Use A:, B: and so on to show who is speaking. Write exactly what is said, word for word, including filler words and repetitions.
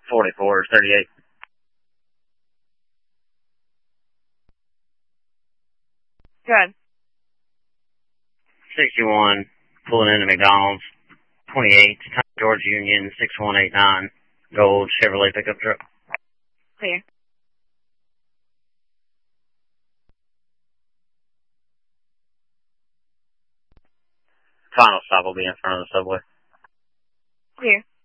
A: forty-four thirty-eight.
B: Good.
A: sixty-one, pulling into McDonald's. twenty-eight, George Union, six one eight nine, gold Chevrolet pickup truck.
B: Clear.
A: Final stop will be in front of the subway.
B: Clear.